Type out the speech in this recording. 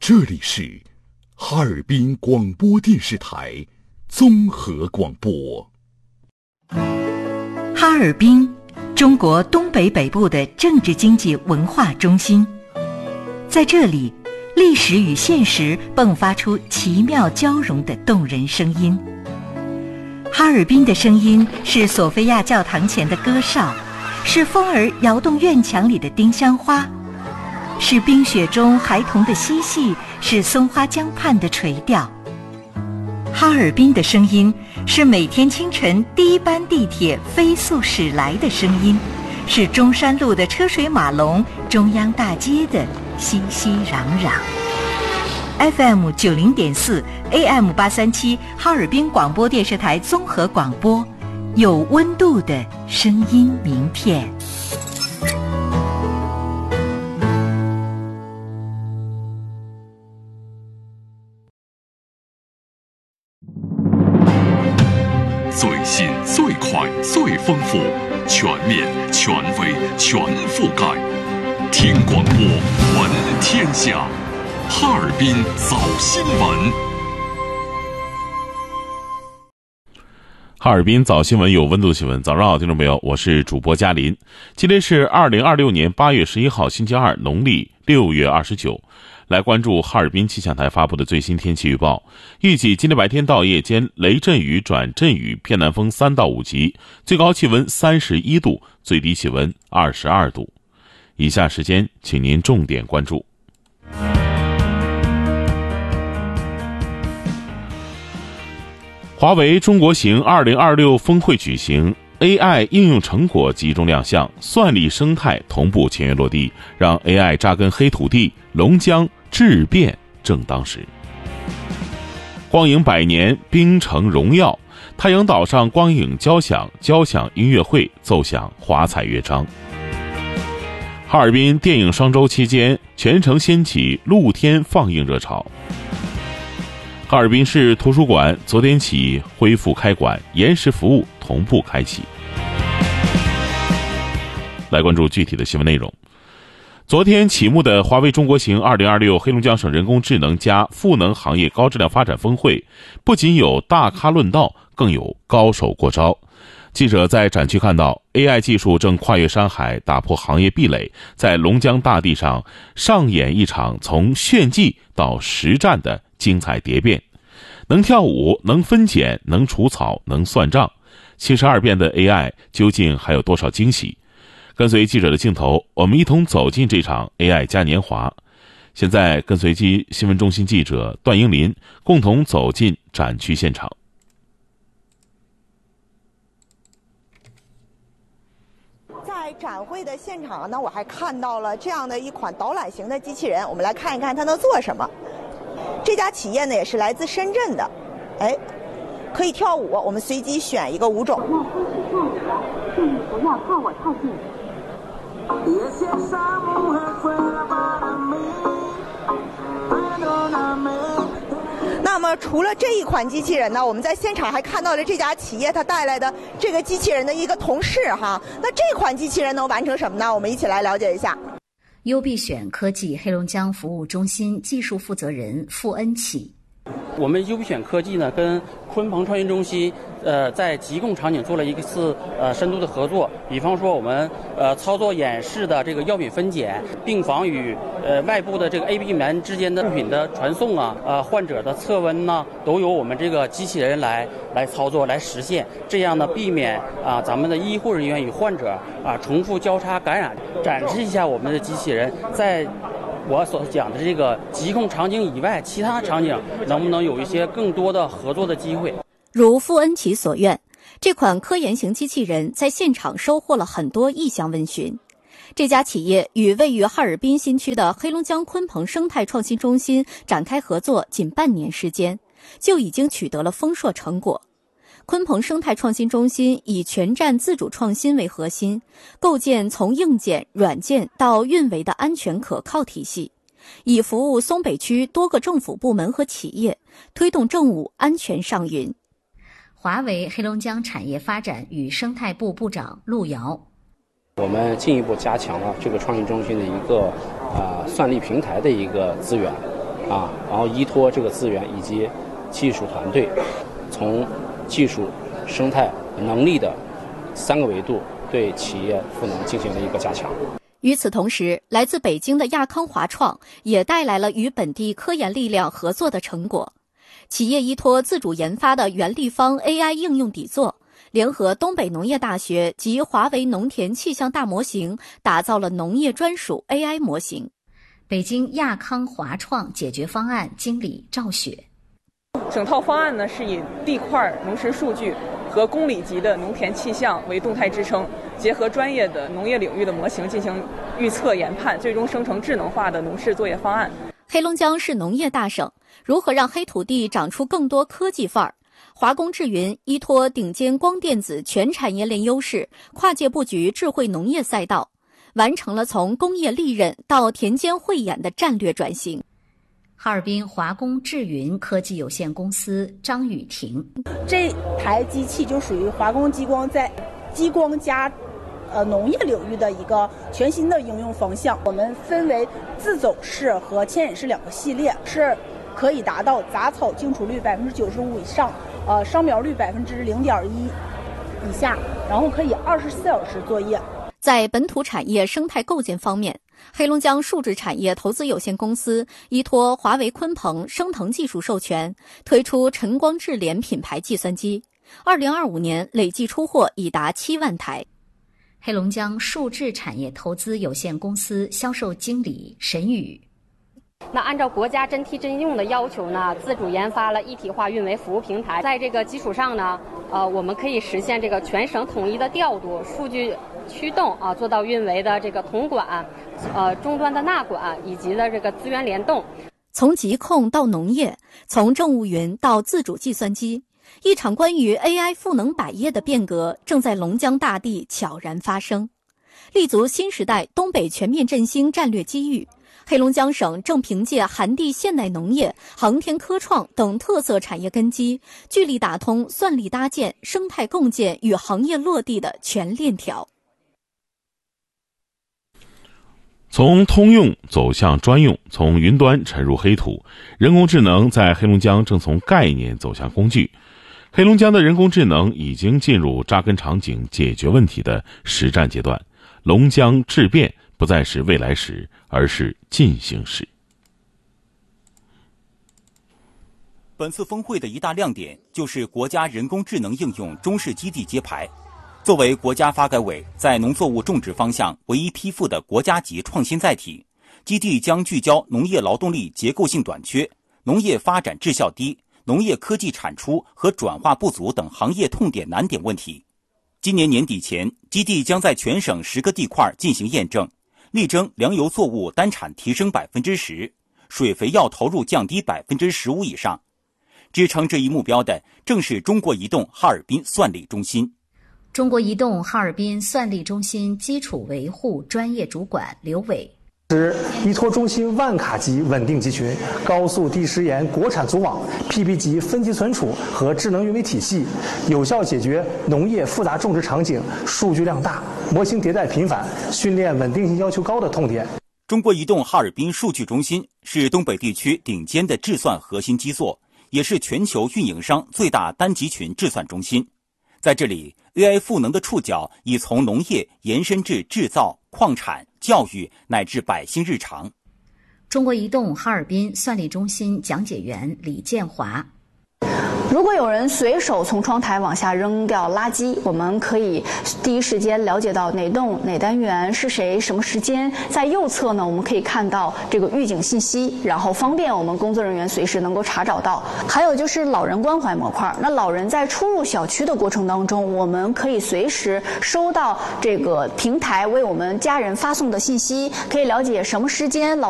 这里是哈尔滨广播电视台综合广播。 哈尔滨，中国东北北部的政治经济文化中心，在这里，历史与现实迸发出奇妙交融的动人声音。哈尔滨的声音是索菲亚教堂前的歌哨，是风儿摇动院墙里的丁香花，是冰雪中孩童的嬉戏，是松花江畔的垂钓。哈尔滨的声音是每天清晨第一班地铁飞速驶来的声音，是中山路的车水马龙，中央大街的熙熙攘攘。FM 90.4 AM 837哈尔滨广播电视台综合广播，有温度的声音名片。 最新、最快、最丰富，全面、权威、全覆盖。听广播，闻天下。哈尔滨早新闻。 哈尔滨早新闻有温度新闻，早上好，听众朋友，我是主播嘉林。今天是2026年8月11号，星期二，农历6月29。来关注哈尔滨气象台发布的最新天气预报，预计今天白天到夜间雷阵雨转阵雨，偏南风3到5级，最高气温31度，最低气温22度。以下时间，请您重点关注。华为中国行2026峰会举行， AI 应用成果集中亮相，算力生态同步签约落地，让 AI 扎根黑土地，龙江质变正当时。光影100年，冰城荣耀，太阳岛上光影交响音乐会奏响华彩乐章。哈尔滨电影双周期间，全城掀起露天放映热潮。哈尔滨市图书馆昨天起恢复开馆，延时服务同步开启。来关注具体的新闻内容。昨天启幕的华为中国行2026黑龙江省人工智能加赋能行业高质量发展峰会，不仅有大咖论道，更有高手过招。记者在展区看到 AI 技术正跨越山海，打破行业壁垒，在龙江大地上上演一场从炫技到实战的精彩蝶变。能跳舞，能分拣，能除草，能算账，72变的 AI 究竟还有多少惊喜？跟随记者的镜头，我们一同走进这场 AI 嘉年华。现在跟随新闻中心记者段英林共同走进展区现场。 在展会的现场呢，我还看到了这样的一款导览型的机器人，我们来看一看它能做什么。这家企业呢也是来自深圳的，可以跳舞，我们随机选一个舞种。 注意不要靠我太近。 那么除了这一款机器人呢，我们在现场还看到了这家企业它带来的这个机器人的一个同事哈。那这款机器人能完成什么呢？我们一起来了解一下。 优必选科技黑龙江服务中心技术负责人傅恩启。 我们优必选科技呢跟鲲鹏创新中心在疾控场景做了一次深度的合作，比方说我们操作演示的这个药品分拣，病房与外部的这个 AB 门之间的物品的传送患者的测温呢，都由我们这个机器人来操作来实现，这样呢避免咱们的医护人员与患者重复交叉感染。展示一下我们的机器人在我所讲的这个疾控场景以外，其他场景能不能有一些更多的合作的机会？ 如傅恩启所愿，这款科研型机器人在现场收获了很多意向问询。这家企业与位于哈尔滨新区的黑龙江鲲鹏生态创新中心展开合作仅半年时间，就已经取得了丰硕成果。鲲鹏生态创新中心以全站自主创新为核心，构建从硬件、软件到运维的安全可靠体系，以服务松北区多个政府部门和企业，推动政务安全上云。 华为黑龙江产业发展与生态部部长陆遥。 我们进一步加强了这个创新中心的一个算力平台的一个资源， 然后依托这个资源以及技术团队，从技术、生态、能力的3个维度对企业赋能进行了一个加强。 与此同时，来自北京的亚康华创也带来了与本地科研力量合作的成果。企业依托自主研发的原立方 AI 应用底座，联合东北农业大学及华为农田气象大模型，打造了农业专属 AI 模型。 北京亚康华创解决方案经理赵雪。 整套方案呢是以地块农时数据和公里级的农田气象为动态支撑，结合专业的农业领域的模型进行预测研判，最终生成智能化的农事作业方案。 黑龙江是农业大省，如何让黑土地长出更多科技范儿？华工智云依托顶尖光电子全产业链优势，跨界布局智慧农业赛道，完成了从工业利刃到田间慧眼的战略转型。 哈尔滨华工智云科技有限公司张雨婷， 这台机器就属于华工激光在激光加农业领域的一个全新的应用方向。我们分为自走式和牵引式2个系列，是可以达到杂草净除率95%以上，伤苗率0.1%以下，然后可以24小时作业。 在本土产业生态构建方面，黑龙江数智产业投资有限公司依托华为鲲鹏升腾技术授权，推出晨光智联品牌计算机，2025年累计出货已达7万台。 黑龙江数智产业投资有限公司销售经理沈宇。 那按照国家真题真用的要求呢，自主研发了一体化运维服务平台。在这个基础上呢，我们可以实现这个全省统一的调度、数据驱动做到运维的这个统管、终端的纳管以及的这个资源联动。 从疾控到农业，从政务云到自主计算机，一场关于 AI 赋能百业的变革正在龙江大地悄然发生。立足新时代东北全面振兴战略机遇，黑龙江省正凭借寒地现代农业、航天科创等特色产业根基，聚力打通算力搭建、生态共建与行业落地的全链条。 从通用走向专用，从云端沉入黑土，人工智能在黑龙江正从概念走向工具。黑龙江的人工智能已经进入扎根场景、解决问题的实战阶段。龙江质变不再是未来时，而是进行时。 本次峰会的一大亮点就是国家人工智能应用中试基地揭牌。作为国家发改委在农作物种植方向唯一批复的国家级创新载体，基地将聚焦农业劳动力结构性短缺、农业发展质效低、农业科技产出和转化不足等行业痛点难点问题。今年年底前，基地将在全省10个地块进行验证，力争粮油作物单产提升10%，水肥药投入降低15%以上。支撑这一目标的正是中国移动哈尔滨算力中心。 中国移动哈尔滨算力中心基础维护专业主管刘伟。 依托中心万卡级稳定集群、高速低时延国产组网、PP 级分级存储和智能运维体系，有效解决农业复杂种植场景数据量大、模型迭代频繁、训练稳定性要求高的痛点。 中国移动哈尔滨数据中心是东北地区顶尖的智算核心基座，也是全球运营商最大单集群智算中心。在这里， AI 赋能的触角已从农业延伸至制造、矿产、教育乃至百姓日常。 中国移动哈尔滨算力中心讲解员李建华。 如果有人随手从窗台往下扔掉垃圾，我们可以第一时间了解到哪栋哪单元是谁什么时间。在右侧呢，我们可以看到这个预警信息，然后方便我们工作人员随时能够查找到。还有就是老人关怀模块，那老人在出入小区的过程当中，我们可以随时收到这个平台为我们家人发送的信息，可以了解什么时间老